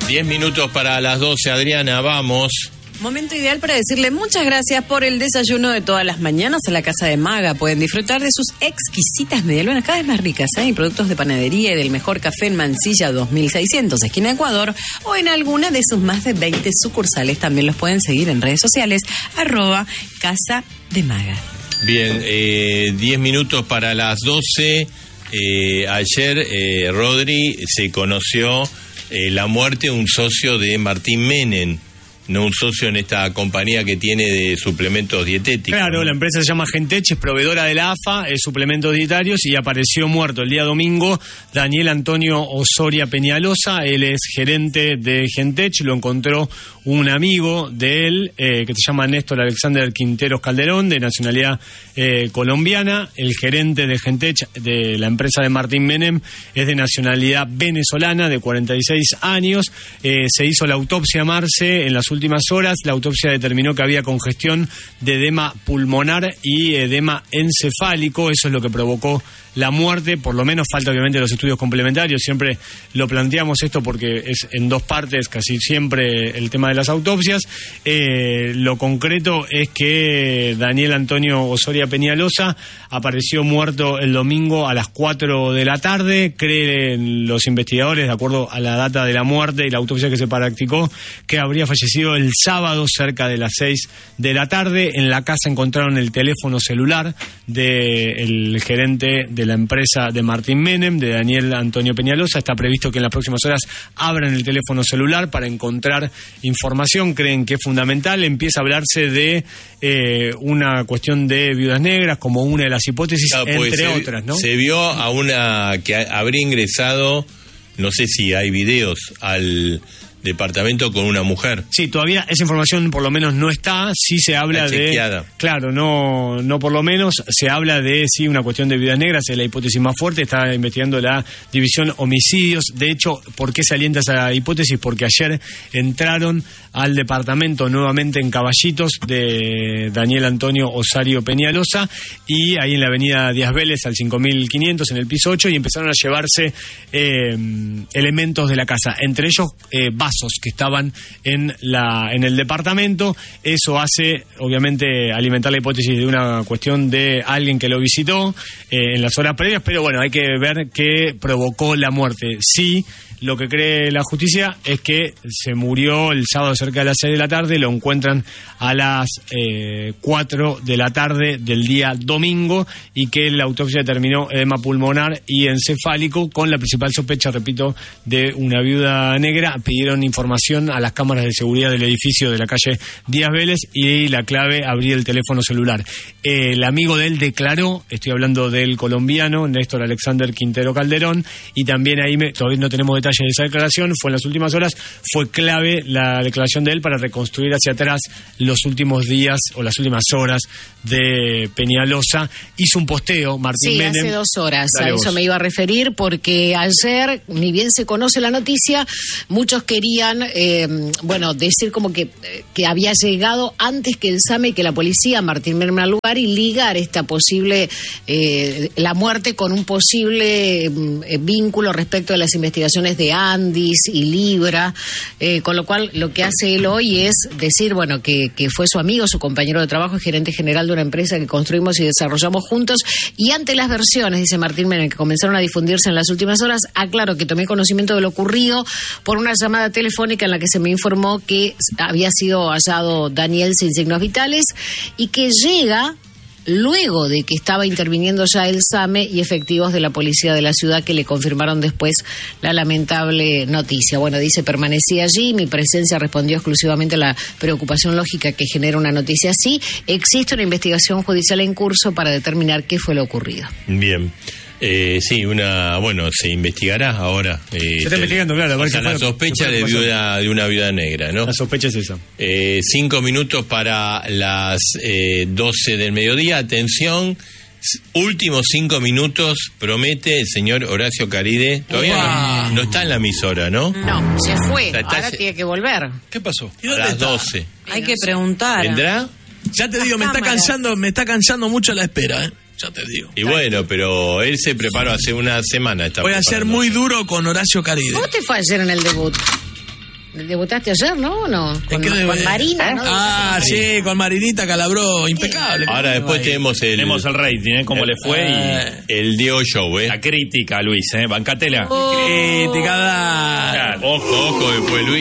10 minutos para las 12, Adriana, vamos. Momento ideal para decirle muchas gracias por el desayuno de todas las mañanas a la Casa de Maga. Pueden disfrutar de sus exquisitas medialunas, cada vez más ricas, y productos de panadería y del mejor café en Mansilla 2600, esquina Ecuador, o en alguna de sus más de 20 sucursales. También los pueden seguir en redes sociales, @Casa de Maga. Bien, 10 minutos para las 12. Ayer, Rodri, se conoció la muerte de un socio de Martín Menem, no un socio en esta compañía que tiene de suplementos dietéticos. Claro, ¿no? La empresa se llama Gentech, es proveedora de la AFA, es suplementos dietarios, y apareció muerto el día domingo Daniel Antonio Osoria Peñalosa. Él es gerente de Gentech, lo encontró un amigo de él, que se llama Néstor Alexander Quinteros Calderón, de nacionalidad colombiana. El gerente de Gentech, de la empresa de Martín Menem, es de nacionalidad venezolana, de 46 años. Se hizo la autopsia, Marce, en las últimas horas. La autopsia determinó que había congestión de edema pulmonar y edema encefálico. Eso es lo que provocó la muerte. Por lo menos falta obviamente los estudios complementarios. Siempre lo planteamos esto porque es en dos partes casi siempre el tema de las autopsias. Lo concreto es que Daniel Antonio Osoria Peñalosa apareció muerto el domingo a las 4 de la tarde. Creen los investigadores, de acuerdo a la data de la muerte y la autopsia que se practicó, que habría fallecido el sábado cerca de las 6 de la tarde. En la casa encontraron el teléfono celular del gerente de la empresa de Martín Menem, de Daniel Antonio Peñalosa. Está previsto que en las próximas horas abran el teléfono celular para encontrar información. Creen que es fundamental. Empieza a hablarse de una cuestión de viudas negras como una de las hipótesis, claro, entre otras, ¿no? Se vio a una que habría ingresado, no sé si hay videos, al departamento con una mujer. Sí, todavía esa información por lo menos no está. Sí se habla de... Claro, no por lo menos. Se habla de, sí, una cuestión de viudas negras, es la hipótesis más fuerte. Está investigando la división homicidios. De hecho, ¿por qué se alienta esa hipótesis? Porque ayer entraron al departamento nuevamente en Caballitos de Daniel Antonio Osoria Peñalosa, y ahí en la avenida Díaz Vélez al 5500 en el piso 8, y empezaron a llevarse elementos de la casa, entre ellos vasos que estaban en el departamento. Eso hace obviamente alimentar la hipótesis de una cuestión de alguien que lo visitó en las horas previas, pero bueno, hay que ver qué provocó la muerte. Sí, lo que cree la justicia es que se murió el sábado cerca de las 6 de la tarde, lo encuentran a las 4 de la tarde del día domingo, y que la autopsia determinó edema pulmonar y encefálico, con la principal sospecha, repito, de una viuda negra. Pidieron información a las cámaras de seguridad del edificio de la calle Díaz Vélez, y la clave, abrir el teléfono celular. El amigo de él declaró, estoy hablando del colombiano Néstor Alexander Quintero Calderón, y también ahí todavía no tenemos detalles de esa declaración. Fue en las últimas horas, fue clave la declaración de él para reconstruir hacia atrás los últimos días o las últimas horas de Peñalosa. Hizo un posteo, Martín Menem. Sí, hace 2 horas, Dale a vos. eso me iba a referir, porque ayer, ni bien se conoce la noticia, muchos querían, decir como que había llegado antes que el SAME y que la policía, Martín Menem al lugar, y ligar esta posible, la muerte con un posible vínculo respecto a las investigaciones de Andis y Libra, con lo cual lo que hace él hoy es decir, bueno, que fue su amigo, su compañero de trabajo, gerente general de una empresa que construimos y desarrollamos juntos, y ante las versiones, dice Martín Menem, que comenzaron a difundirse en las últimas horas, aclaro que tomé conocimiento de lo ocurrido por una llamada telefónica en la que se me informó que había sido hallado Daniel sin signos vitales, y que llega luego de que estaba interviniendo ya el SAME y efectivos de la policía de la ciudad, que le confirmaron después la lamentable noticia. Bueno, dice, permanecí allí, mi presencia respondió exclusivamente a la preocupación lógica que genera una noticia así. Existe una investigación judicial en curso para determinar qué fue lo ocurrido. Bien. Sí, se investigará ahora. Se está investigando, claro. O sea, la sospecha de una viuda negra, ¿no? La sospecha es esa. 5 minutos para las 12 del mediodía. Atención, últimos 5 minutos, promete el señor Horacio Caride. Todavía no está en la emisora, ¿no? No, se fue. O sea, ahora tiene que volver. ¿Qué pasó? A las 12. Hay que preguntar. ¿Vendrá? Ya te digo, me está cansando mucho la espera, ya te digo. Y bueno, pero él se preparó hace una semana. Voy a ser muy duro con Horacio Caride. ¿Cómo te fue ayer en el debut? Debutaste ayer, ¿no? Con Marina, ¿no? Ah, sí, con Marinita Calabró, impecable. Ahora después tenemos el rating, cómo le fue y el Diego Show, La crítica, Luis, bancatela. Crítica, Ojo, después Luis.